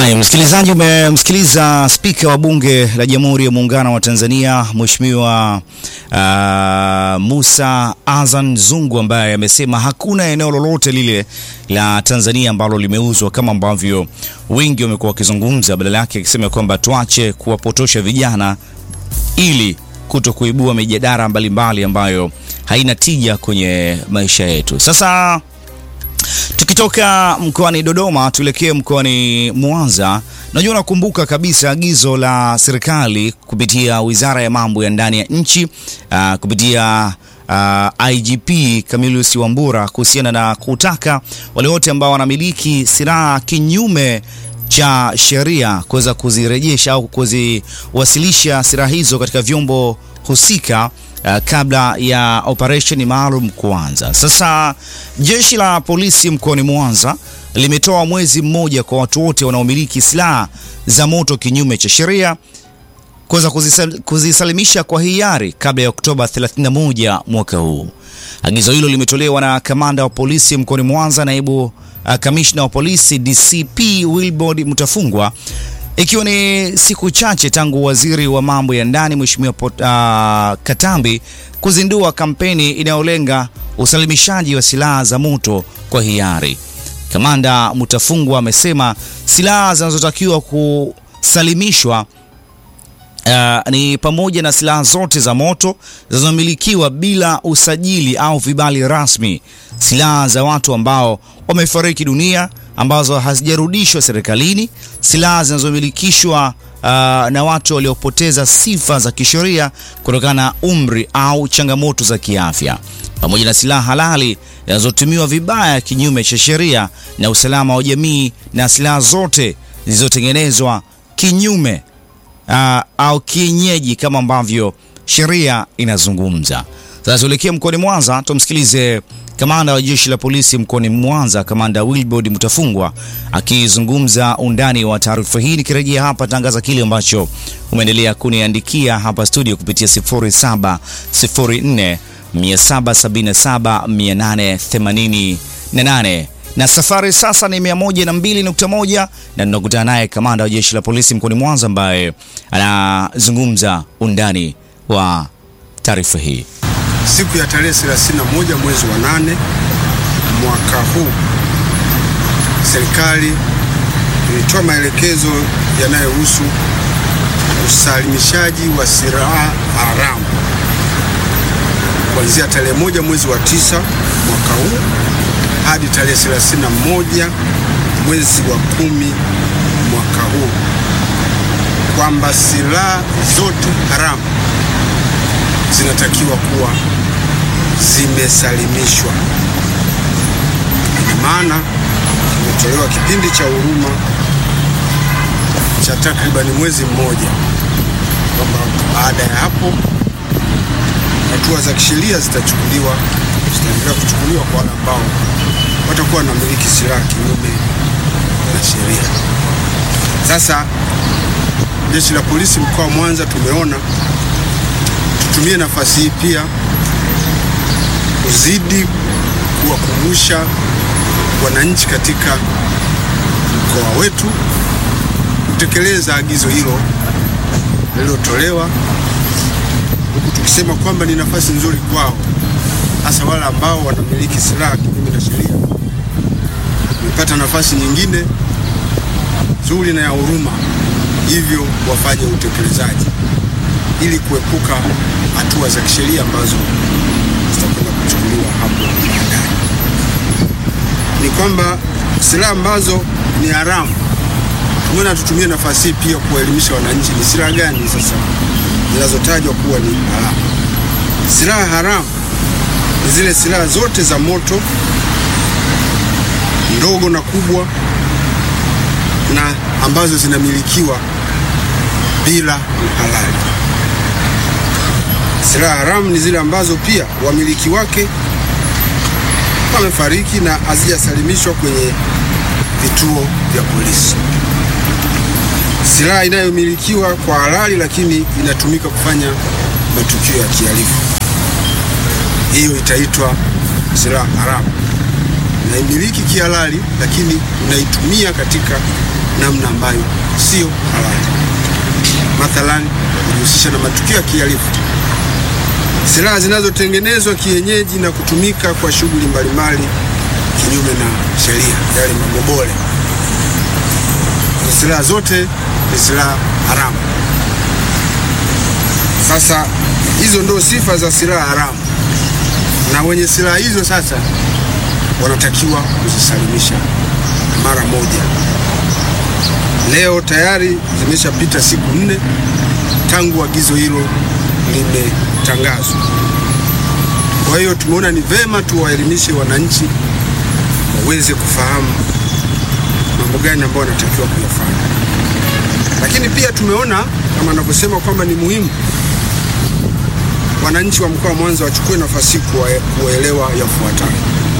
Haya, msikilizaji, umemsikiliza Spika wa Bunge la Jamhuri ya Muungano wa Tanzania Mheshimiwa Musa Azan Zungu, ambaye amesema hakuna eneo lolote lile la Tanzania ambalo limeuzwa kama ambavyo wengi wamekuwa wakizungumza. Badala yake akisema kwamba tuache kuwapotosha vijana ili kutokuibua mijadala mbalimbali ambayo haina tija kwenye maisha yetu. Sasa tukitoka mkoani Dodoma tuelekee mkoani Mwanza. Najua nakumbuka kabisa agizo la serikali kupitia Wizara ya Mambo ya Ndani ya Nchi kupitia IGP Camillus Wambura kuhusiana na kutaka wale wote ambao wanamiliki silaha kinyume cha sheria kuweza kuzirejesha au kuziwasilisha silaha hizo katika vyombo husika kabla ya operation maalum kuanza. Sasa jeshi la polisi mkoani Mwanza limetoa mwezi mmoja kwa watu wote wanaomiliki silaha za moto kinyume cha sheria kuweza kuzisalimisha kwa hiari kabla ya Oktoba 31 mwaka huu. Agizo hilo limetolewa na kamanda wa polisi mkoani Mwanza, naibu kamishna wa polisi DCP Wilbord Mutafungwa, ikiwa ni siku chache tangu waziri wa mambo ya ndani Mheshimiwa Katambi kuzindua kampeni inayolenga usalimishaji wa silaha za moto kwa hiari. Kamanda Mutafungwa amesema silaha zinazotakiwa kusalimishwa ni pamoja na silaha zote za moto zinazomilikiwa bila usajili au vibali rasmi, silaha za watu ambao wamefariki dunia ambazo hazijarudishwa serikalini, silaha zinazomilikishwa na watu waliopoteza sifa za kisheria kutokana na umri au changamoto za kiafya, pamoja na silaha halali zinazotumiwa vibaya kinyume cha sheria na usalama wa jamii, na silaha zote zilizotengenezwa kinyume au kienyeji kama ambavyo sheria inazungumza. Sasa tuelekea mkoani Mwanza, tumsikilize kamanda wa jeshi la polisi mkoani Mwanza, Kamanda Wilbord Mutafungwa akizungumza undani wa taarifa hii. Nikirejea hapa tangaza kile ambacho umeendelea kuniandikia hapa studio kupitia 0704 777 888 na safari sasa ni 102.1 na ninakutana naye kamanda wa jeshi la polisi mkoani Mwanza ambaye anazungumza undani wa taarifa hii. Siku ya tarehe 31 mwezi wa 8 mwaka huu, serikali ilitoa maelekezo yanayohusu usalimishaji wa silaha haramu kuanzia tarehe 1 mwezi wa 9 mwaka huu hadi tarehe 31 mwezi wa 10 mwaka huu, kwamba silaha zote haramu zinatakiwa kuwa zimesalimishwa. Ina maana imetolewa kipindi cha huruma cha takriban mwezi mmoja, kwamba baada ya hapo hatua za kisheria zitaendelea kuchukuliwa kwa wale ambao watakuwa wanamiliki silaha kinyume na sheria. Sasa jeshi la polisi mkoa wa Mwanza tumeona tutumie nafasi hii pia kuzidi kuwakumbusha wananchi katika mkoa wetu kutekeleza agizo hilo lililotolewa, huku tukisema kwamba ni nafasi nzuri kwao, hasa wale ambao wanamiliki silaha kinyume na sheria, wamepata nafasi nyingine nzuri na ya huruma, hivyo wafanye utekelezaji ili kuepuka hatua za kisheria ambazo zitakwenda kuchukuliwa hapo baadaye. Ni kwamba silaha ambazo ni haramu, tumeona tutumie nafasi hii pia kuelimisha wananchi ni silaha gani sasa zinazotajwa kuwa ni haramu. Silaha haramu ni zile silaha zote za moto, ndogo na kubwa, na ambazo zinamilikiwa bila uhalali. Silaha haramu ni zile ambazo pia wamiliki wake wamefariki na hazijasalimishwa kwenye vituo vya polisi. Silaha inayomilikiwa kwa halali lakini inatumika kufanya matukio ya kihalifu, hiyo itaitwa silaha haramu. unaimiliki kihalali, lakini unaitumia katika namna ambayo sio halali. Mathalan, kujihusisha na matukio ya kihalifu, silaha zinazotengenezwa kienyeji na kutumika kwa shughuli mbalimbali kinyume na sheria, yale magobole. Silaha zote ni silaha haramu. Sasa hizo ndio sifa za silaha haramu, na wenye silaha hizo sasa wanatakiwa kuzisalimisha mara moja. Leo tayari zimeshapita siku 4 tangu agizo hilo limetangazwa. Kwa hiyo tumeona ni vema tuwaelimishe wananchi waweze kufahamu mambo gani ambayo wanatakiwa kuyafanya. Lakini pia tumeona kama anavyosema kwamba ni muhimu wananchi wa mkoa wa Mwanza wachukue nafasi kuelewa yafuatayo,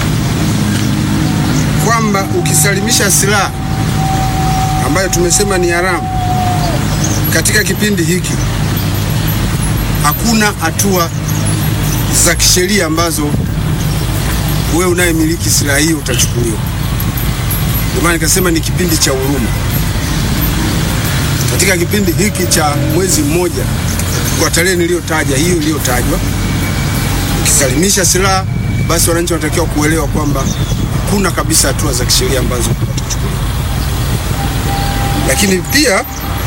kwamba ukisalimisha silaha ambayo tumesema ni haramu katika kipindi hiki, hakuna hatua za kisheria ambazo wewe unayemiliki silaha hiyo utachukuliwa. Ndio maana nikasema ni kipindi cha huruma. Katika kipindi hiki cha mwezi mmoja, kwa tarehe niliyotaja, hiyo iliyotajwa, ukisalimisha silaha, basi wananchi wanatakiwa kuelewa kwamba kuna kabisa hatua za kisheria ambazo watachukuliwa. Lakini pia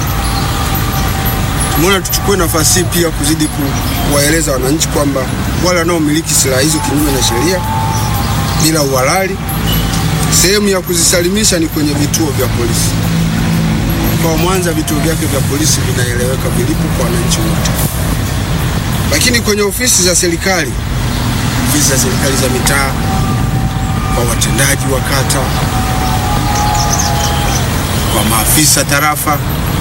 tumeona tuchukue nafasi pia kuzidi kuwaeleza wananchi kwamba wale wanaomiliki silaha hizo kinyume na sheria bila uhalali, sehemu ya kuzisalimisha ni kwenye vituo vya polisi. Kwa Mwanza vituo vyake vya polisi vinaeleweka vilipo kwa wananchi wote. Lakini kwenye ofisi za serikali, ofisi za serikali za mitaa, kwa watendaji wa kata, kwa maafisa tarafa,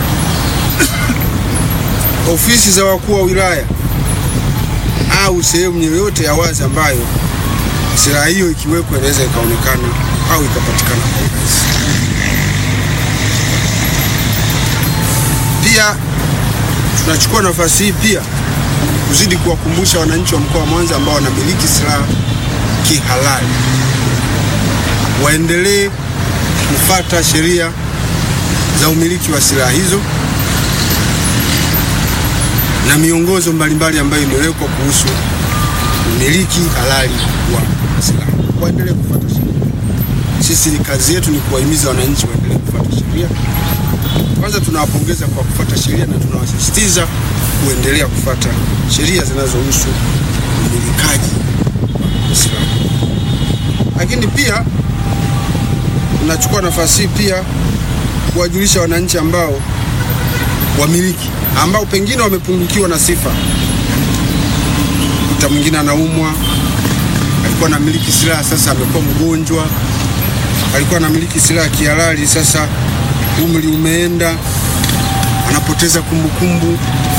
ofisi za wakuu wa wilaya, au sehemu yoyote ya wazi ambayo silaha hiyo ikiwekwa inaweza ikaonekana au ikapatikana kwa urahisi. Pia tunachukua nafasi hii pia kuzidi kuwakumbusha wananchi wa mkoa wa Mwanza ambao wanamiliki silaha kihalali waendelee kufuata sheria za umiliki wa silaha hizo na miongozo mbalimbali ambayo imewekwa kuhusu umiliki halali wa silaha. Waendelee kufuata sheria. Sisi kazi yetu ni kuwahimiza wananchi waendelee kufuata sheria. Kwanza tunawapongeza kwa kufuata sheria na tunawasisitiza kuendelea kufuata sheria zinazohusu umilikaji wa silaha. Lakini pia tunachukua nafasi pia kuwajulisha wananchi ambao wamiliki ambao pengine wamepungukiwa na sifa. Mtu mwingine anaumwa, alikuwa anamiliki silaha, sasa amekuwa mgonjwa, alikuwa anamiliki silaha kihalali, sasa umri umeenda, anapoteza kumbukumbu.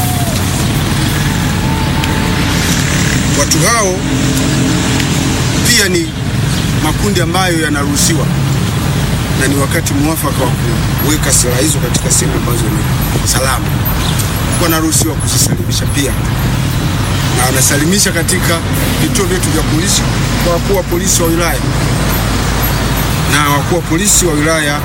Watu hao pia ni makundi ambayo yanaruhusiwa na ni wakati mwafaka wa kuweka silaha hizo katika sehemu ambazo ni salama. Wanaruhusiwa kuzisalimisha pia, na wanasalimisha katika vituo vyetu vya polisi kwa wakuu wa polisi wa wilaya, na wakuu wa polisi wa wilaya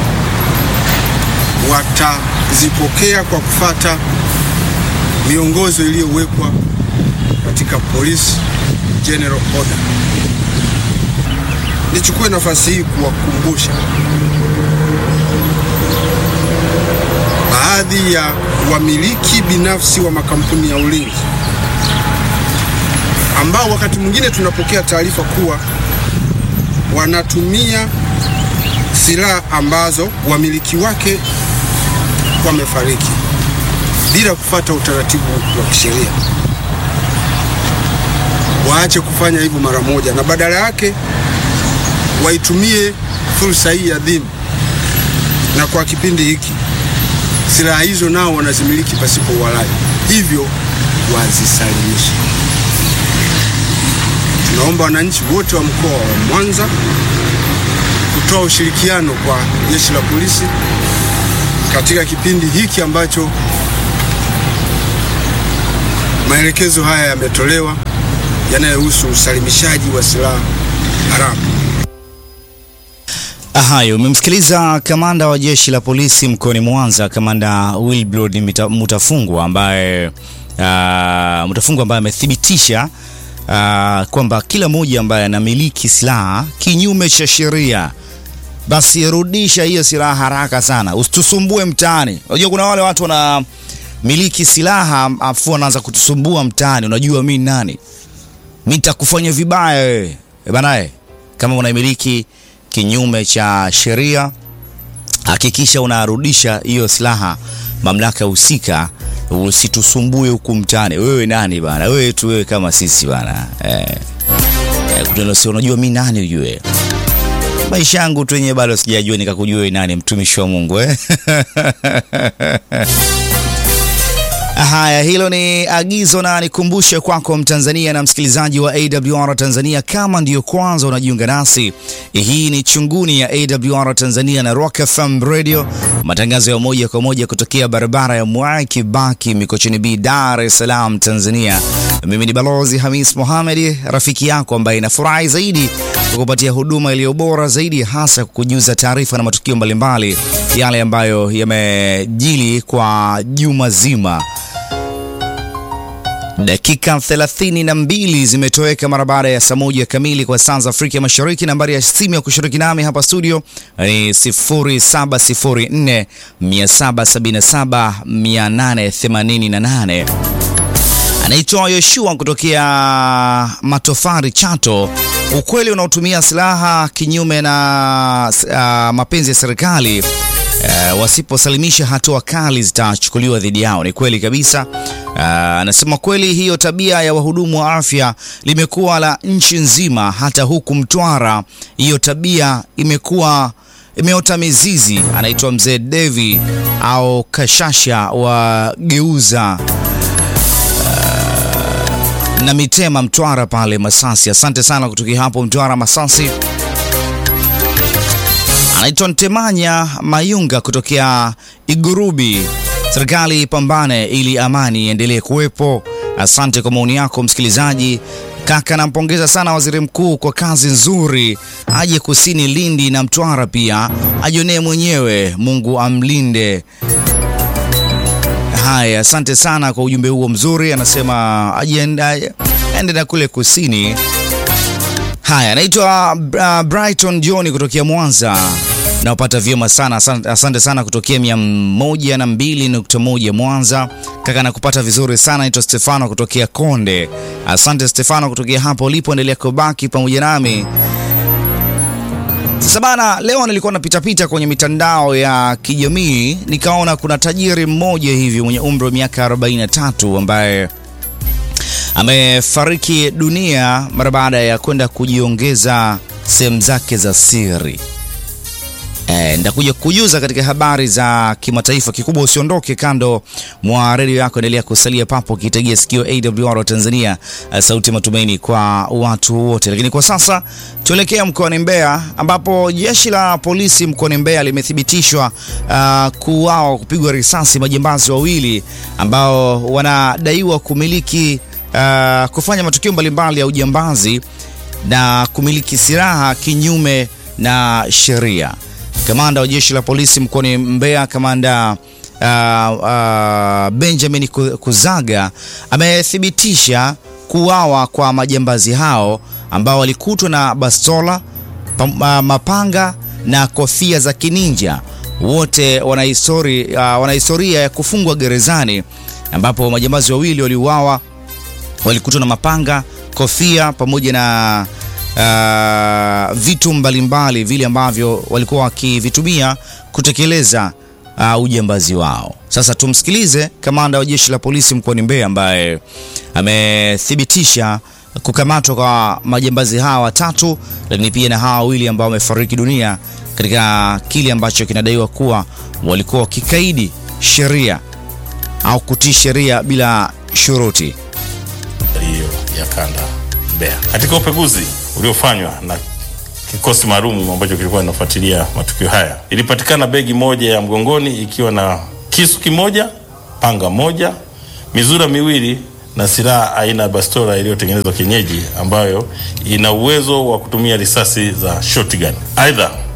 watazipokea kwa kufuata miongozo iliyowekwa katika Police General Order. Nichukue nafasi hii kuwakumbusha baadhi ya wamiliki binafsi wa makampuni ya ulinzi ambao wakati mwingine tunapokea taarifa kuwa wanatumia silaha ambazo wamiliki wake wamefariki bila kufuata utaratibu wa kisheria. Waache kufanya hivyo mara moja, na badala yake waitumie fursa hii adhimu, na kwa kipindi hiki silaha hizo nao wanazimiliki pasipo uhalali, hivyo wazisalimishe. Tunaomba wananchi wote wa mkoa wa Mwanza kutoa ushirikiano kwa jeshi la polisi katika kipindi hiki ambacho maelekezo haya yametolewa yanayohusu usalimishaji wa silaha haramu. Hayo umemsikiliza kamanda wa jeshi la polisi mkoani Mwanza, Kamanda Wilbrod Mutafungwa ambaye amethibitisha kwamba kila mmoja ambaye anamiliki silaha kinyume cha sheria basi rudisha hiyo silaha haraka sana, usitusumbue mtaani. Unajua kuna wale watu wana miliki silaha afu anaanza kutusumbua mtaani. Unajua mimi nani? Mimi nitakufanya vibaya wewe. Bana, kama unamiliki kinyume cha sheria, hakikisha unarudisha hiyo silaha mamlaka husika, usitusumbue huku mtaani. Wewe nani bana? Wewe tu, wewe kama sisi bana. Unajua mimi nani ujue? Maisha yangu tu yenyewe bado sijajua nikakujua wewe nani, mtumishi wa Mungu Haya, hilo ni agizo na nikumbushe kwako Mtanzania na msikilizaji wa AWR Tanzania, kama ndiyo kwanza unajiunga nasi, hii ni Chunguni ya AWR Tanzania na Rock FM Radio, matangazo ya moja kwa moja kutokea barabara ya Mwai Kibaki, Mikocheni B, Dar es Salaam, Tanzania. Mimi ni Balozi Hamis Mohamed, rafiki yako ambaye inafurahi zaidi kukupatia huduma iliyo bora zaidi, hasa kukujuza taarifa na matukio mbalimbali yale ambayo yamejili kwa juma zima. Dakika 32 zimetoweka mara baada ya saa 1 kamili kwa saa za Afrika Mashariki. Nambari ya simu ya kushiriki nami hapa studio ni 0704 777 888. Anaitwa Yoshua kutokea Matofari, Chato. Ukweli unaotumia silaha kinyume na mapenzi ya serikali, wasiposalimisha hatua kali zitachukuliwa dhidi yao. Ni kweli kabisa. Anasema kweli hiyo tabia ya wahudumu wa afya limekuwa la nchi nzima, hata huku Mtwara hiyo tabia imeota mizizi. Anaitwa Mzee Devi au Kashasha wa Geuza na Mitema, Mtwara pale Masasi. Asante sana kutoka hapo Mtwara Masasi. Anaitwa Ntemanya Mayunga kutokea Igurubi. Serikali ipambane ili amani iendelee kuwepo. Asante kwa maoni yako msikilizaji. Kaka, nampongeza sana waziri mkuu kwa kazi nzuri. Aje kusini Lindi na Mtwara pia, ajionee mwenyewe, Mungu amlinde. Haya, asante sana kwa ujumbe huo mzuri. Anasema aende na kule kusini. Haya, naitwa Brighton John kutokea Mwanza. Naupata vyema sana. Asante sana kutokea 102.1 Mwanza. Kaka, nakupata vizuri sana. Naitwa Stefano kutokea Konde. Asante Stefano kutokea hapo ulipo, endelea kubaki pamoja nami. Sasa bana, leo nilikuwa napita kwenye mitandao ya kijamii, nikaona kuna tajiri mmoja hivi mwenye umri wa miaka 43 ambaye amefariki dunia mara baada ya kwenda kujiongeza sehemu zake za siri. Ndakuja kujuza katika habari za kimataifa. Kikubwa usiondoke kando mwa redio yako, endelea kusalia papo kitegea sikio AWR Tanzania, sauti matumaini kwa watu wote. Lakini kwa sasa tuelekea mkoani Mbeya, ambapo jeshi la polisi mkoani Mbeya limethibitishwa kuuawa, kupigwa risasi majambazi wawili ambao wanadaiwa kumiliki kufanya matukio mbalimbali ya ujambazi na kumiliki silaha kinyume na sheria. Kamanda wa jeshi la polisi mkoani Mbeya, Kamanda Benjamin Kuzaga, amethibitisha kuuawa kwa majambazi hao ambao walikutwa na bastola, mapanga na kofia za kininja. Wote wana historia ya kufungwa gerezani, ambapo majambazi wawili waliuawa, walikutwa na mapanga, kofia pamoja na vitu mbalimbali vile ambavyo walikuwa wakivitumia kutekeleza ujambazi wao. Sasa tumsikilize kamanda wa jeshi la polisi mkoani Mbeya ambaye amethibitisha kukamatwa kwa majambazi hawa watatu, lakini pia na hawa wawili ambao wamefariki dunia katika kile ambacho kinadaiwa kuwa walikuwa wakikaidi sheria au kutii sheria bila shuruti. Hiyo ya kanda Mbeya, katika upekuzi uliofanywa na kikosi maalum ambacho kilikuwa kinafuatilia matukio haya, ilipatikana begi moja ya mgongoni ikiwa na kisu kimoja, panga moja, mizura miwili na silaha aina ya bastola iliyotengenezwa kienyeji ambayo ina uwezo wa kutumia risasi za shotgun. Aidha,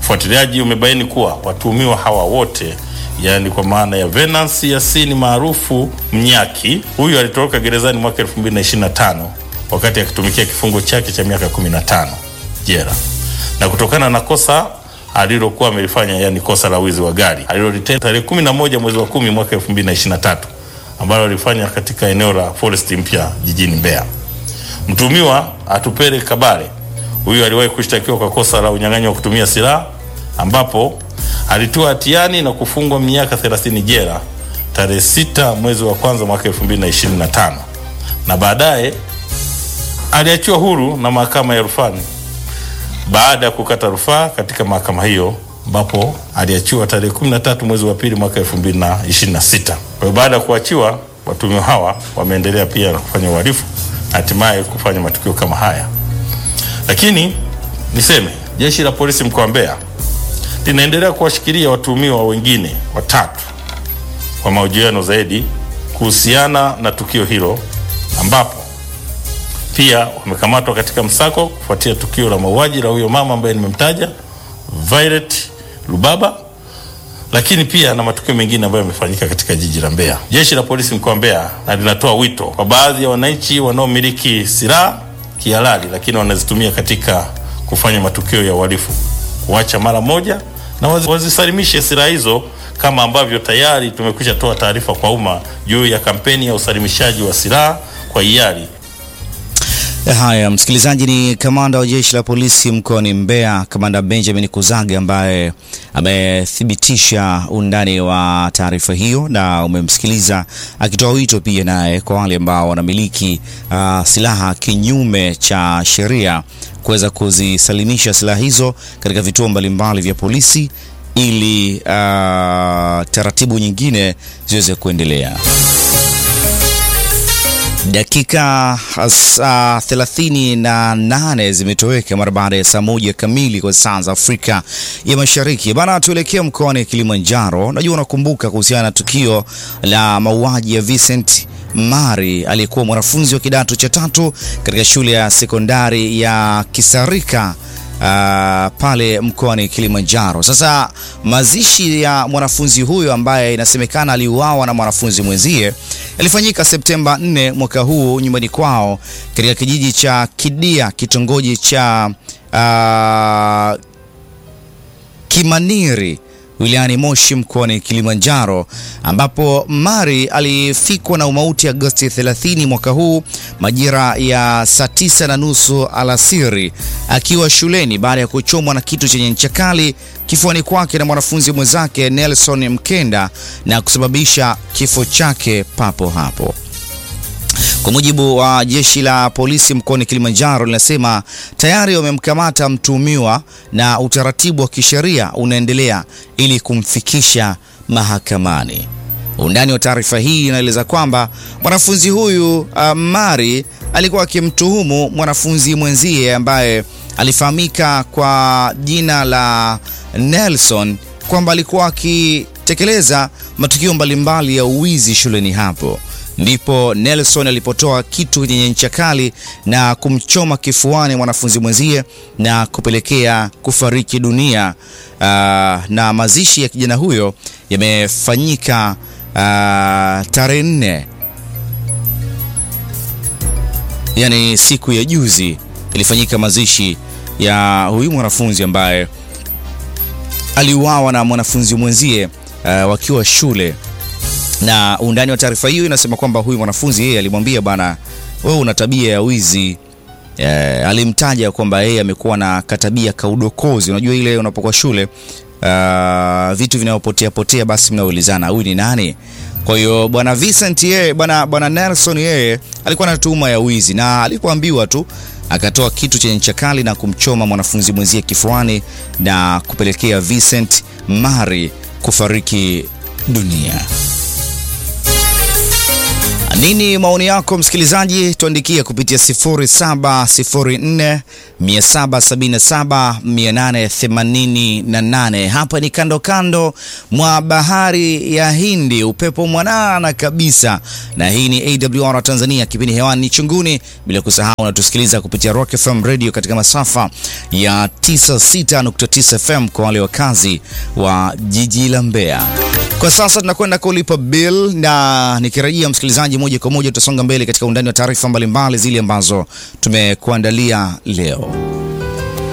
Ufuatiliaji umebaini kuwa watuhumiwa hawa wote, yani kwa maana ya Venance Yasini maarufu Mnyaki, huyu alitoroka gerezani mwaka 2025 wakati akitumikia kifungo chake cha miaka 15 jela, na kutokana na kosa alilokuwa amelifanya, yani kosa la wizi wa gari alilolitenda tarehe 11 mwezi wa 10 mwaka 2023, ambalo alifanya katika eneo la Forest Mpya jijini Mbeya. Mtuhumiwa Atupele Kabale, huyu aliwahi kushtakiwa kwa kosa la unyang'anyi wa kutumia silaha, ambapo alitiwa hatiani na kufungwa miaka 30 jela tarehe 6 mwezi wa kwanza mwaka 2025, na baadaye aliachiwa huru na mahakama ya rufani baada ya kukata rufaa katika mahakama hiyo, ambapo aliachiwa tarehe 13 mwezi wa pili mwaka 2026. Kwa hiyo baada ya kuachiwa, watuhumiwa hawa wameendelea pia kufanya uhalifu, hatimaye kufanya matukio kama haya. Lakini niseme Jeshi la Polisi mkoa wa Mbeya linaendelea kuwashikilia watuhumiwa wengine watatu kwa mahojiano zaidi kuhusiana na tukio hilo, ambapo pia wamekamatwa katika msako kufuatia tukio la mauaji la huyo mama ambaye nimemtaja, Violet Lubaba, lakini pia na matukio mengine ambayo yamefanyika katika jiji la Mbeya. Jeshi la Polisi mkoa wa Mbeya linatoa wito kwa baadhi ya wananchi wanaomiliki silaha kihalali lakini wanazitumia katika kufanya matukio ya uhalifu kuacha mara moja na wazisalimishe silaha hizo, kama ambavyo tayari tumekwisha toa taarifa kwa umma juu ya kampeni ya usalimishaji wa silaha kwa hiari. Haya, msikilizaji, ni kamanda wa Jeshi la Polisi mkoani Mbeya, Kamanda Benjamin Kuzaga, ambaye amethibitisha undani wa taarifa hiyo, na umemsikiliza akitoa wito pia naye kwa wale ambao wanamiliki silaha kinyume cha sheria kuweza kuzisalimisha silaha hizo katika vituo mbalimbali vya polisi ili taratibu nyingine ziweze kuendelea. Dakika 38 zimetoweka mara baada ya saa 1 kamili kwa saa za Afrika ya Mashariki. Bana, tuelekea mkoani Kilimanjaro. Najua unakumbuka kuhusiana na tukio la mauaji ya Vincent Mari, aliyekuwa mwanafunzi wa kidato cha 3 katika shule ya sekondari ya Kisarika pale mkoani Kilimanjaro. Sasa mazishi ya mwanafunzi huyo ambaye inasemekana aliuawa na mwanafunzi mwenzie yalifanyika Septemba 4 mwaka huu nyumbani kwao katika kijiji cha Kidia, kitongoji cha Kimaniri, wilayani Moshi mkoani Kilimanjaro, ambapo Mari alifikwa na umauti Agosti 30 mwaka huu majira ya saa 9:30 alasiri akiwa shuleni baada ya kuchomwa na kitu chenye ncha kali kifuani kwake na mwanafunzi mwenzake Nelson Mkenda na kusababisha kifo chake papo hapo. Kwa mujibu wa Jeshi la Polisi mkoani Kilimanjaro, linasema tayari wamemkamata mtuhumiwa na utaratibu wa kisheria unaendelea ili kumfikisha mahakamani. Undani wa taarifa hii inaeleza kwamba mwanafunzi huyu Mari alikuwa akimtuhumu mwanafunzi mwenzie ambaye alifahamika kwa jina la Nelson kwamba alikuwa akitekeleza matukio mbalimbali ya uwizi shuleni hapo. Ndipo Nelson alipotoa kitu chenye ncha kali na kumchoma kifuani mwanafunzi mwenzie na kupelekea kufariki dunia. Na mazishi ya kijana huyo yamefanyika tarehe 4, yani siku ya juzi ilifanyika mazishi ya huyu mwanafunzi ambaye aliuawa na mwanafunzi mwenzie wakiwa shule. Na undani wa taarifa hiyo inasema kwamba huyu mwanafunzi yeye alimwambia, bana, wewe una tabia ya wizi. Alimtaja kwamba yeye amekuwa na katabia kaudokozi. Unajua ile unapokuwa shule vitu vinapotea potea, basi mnaulizana huyu ni nani. Kwa hiyo bwana Vincent yeye, bwana Nelson yeye alikuwa na tuhuma ya wizi, na alipoambiwa tu akatoa kitu chenye ncha kali na kumchoma mwanafunzi mwenzie kifuani na kupelekea Vincent Mari kufariki dunia. Nini maoni yako msikilizaji? Tuandikia kupitia 0704 777 888. Hapa ni kando kando mwa bahari ya Hindi, upepo mwanana kabisa, na hii ni AWR Tanzania, kipindi hewani ni Chunguni, bila kusahau unatusikiliza kupitia Rock FM Radio katika masafa ya 96.9 FM kwa wale wakazi wa jiji la Mbeya. Kwa sasa tunakwenda kulipa bill, na nikirejea msikilizaji, moja kwa moja tutasonga mbele katika undani wa taarifa mbalimbali zile ambazo tumekuandalia leo.